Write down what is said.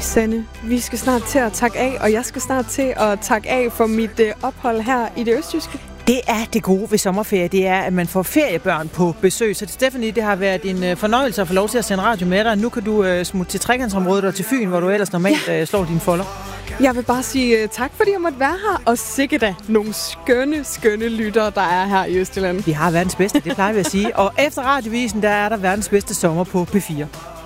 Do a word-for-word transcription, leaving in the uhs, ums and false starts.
Sanne, vi skal snart til at takke af, og jeg skal snart til at takke af for mit øh, ophold her i det østjyske. Det er det gode ved sommerferie, det er, at man får feriebørn på besøg. Så Stephanie, det har været en øh, fornøjelse at få lov til at sende radio med dig. Nu kan du øh, smutte til trekantsområdet og til Fyn, hvor du ellers normalt øh, slår dine folder. Jeg vil bare sige uh, tak, fordi jeg måtte være her, og sikkert da nogle skønne, skønne lyttere, der er her i Østjylland. Vi har verdens bedste, det plejer vi at sige. Og efter radiovisen, der er der verdens bedste sommer på P fire.